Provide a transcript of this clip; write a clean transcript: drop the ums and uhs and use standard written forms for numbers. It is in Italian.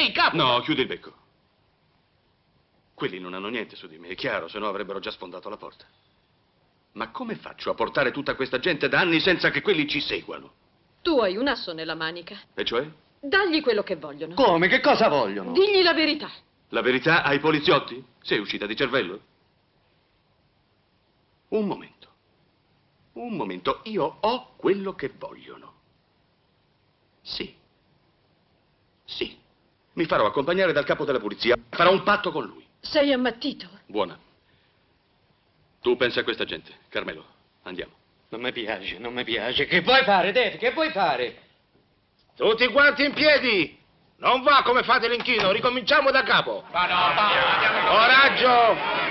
il capo! No, chiudi il becco. Quelli non hanno niente su di me, è chiaro, se no avrebbero già sfondato la porta. Ma come faccio a portare tutta questa gente da anni senza che quelli ci seguano? Tu hai un asso nella manica. E cioè? Dagli quello che vogliono. Come? Che cosa vogliono? Digli la verità. La verità ai poliziotti? Sei uscita di cervello? Un momento. Un momento, io ho quello che vogliono. Sì. Sì. Mi farò accompagnare dal capo della polizia. Farò un patto con lui. Sei ammattito? Buona. Tu pensa a questa gente. Carmelo, andiamo. Non mi piace, non mi piace. Che vuoi fare, Dave? Che vuoi fare? Tutti quanti in piedi! Non va come fate l'inchino, ricominciamo da capo! Ma no, Coraggio!